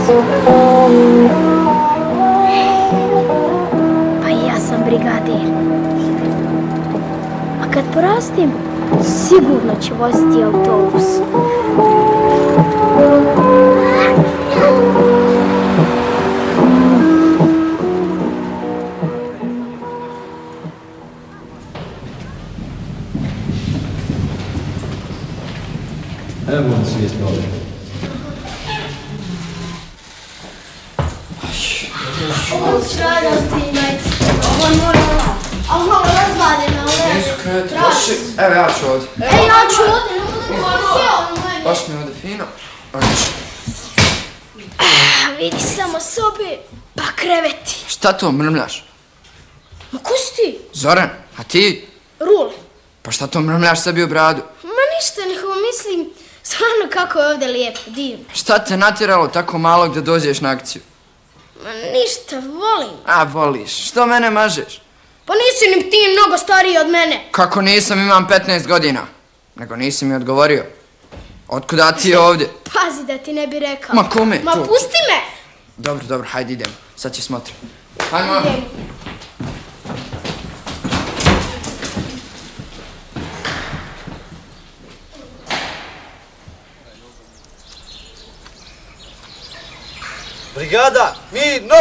Pa i ja sam brigadir. A kad porastim, sigurno ću voziti autobus. Evo vam svijest ovdje. Ovo stranosti imajte. Ovo mora. A ovo razvaljeno, ali... Nisu kreti, došli. Evo ja ću ovdje. Ej, ja ću ovdje, ne budem sjeo. Baš mi ovdje fino. Vidi samo sobe, pa kreveti. Šta to mrmljaš? Ma ko si ti? Zoran, a ti? Rule. Pa šta to mrmljaš sebi u bradu? Ma ništa, nego mislim, stvarno kako je ovdje lijepo, divno. Šta te natjeralo tako malo gdje dođeš na akciju? Ma ništa, volim. A, voliš. Što mene mažeš? Pa nisi ni ti mnogo stariji od mene. Kako nisam, imam 15 godina. Nego nisi mi odgovorio. Otkuda ti je ovdje? Pazi da ti ne bi rekao. Ma kome? Ma Tu. pusti me! Dobro, dobro, hajde idemo. Sad će smotri. Hajmo. Idemo. Brigada, mirno!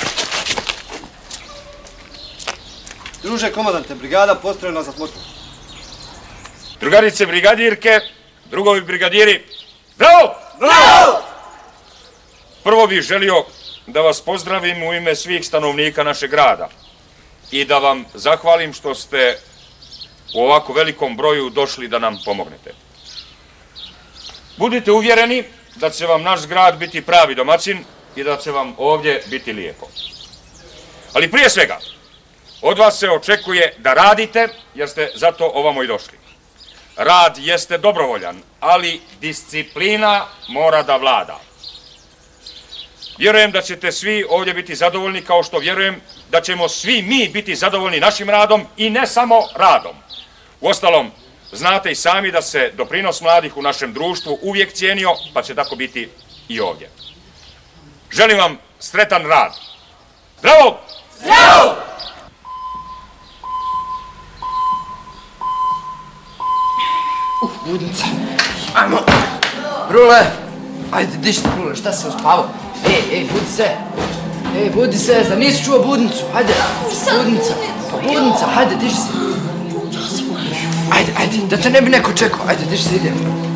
Druže komandante, brigada postrojena za smotru. Drugarice brigadirke, drugovi brigadiri, bravo! Bravo! Prvo bih želio da vas pozdravim u ime svih stanovnika našeg grada i da vam zahvalim što ste u ovako velikom broju došli da nam pomognete. Budite uvjereni da će vam naš grad biti pravi domaćin i da će vam ovdje biti lijepo. Ali prije svega, od vas se očekuje da radite, jer ste zato ovamo i došli. Rad jeste dobrovoljan, ali disciplina mora da vlada. Vjerujem da ćete svi ovdje biti zadovoljni, kao što vjerujem da ćemo svi mi biti zadovoljni našim radom i ne samo radom. Uostalom, znate i sami da se doprinos mladih u našem društvu uvijek cijenio, pa će tako biti i ovdje. Želim vam sretan rad. Zdravo! Zdravo! Budnica. Ajmo. Rule. Ajde, diš se, Rule, šta se uspavao? Ej, budi se. Ej, budi se, zar nisi čuo budnicu? Hajde, budnica. Pa budnica, hajde, diš se. Ajde, da te ne bi neko čekao. Ajde, diš se, idemo.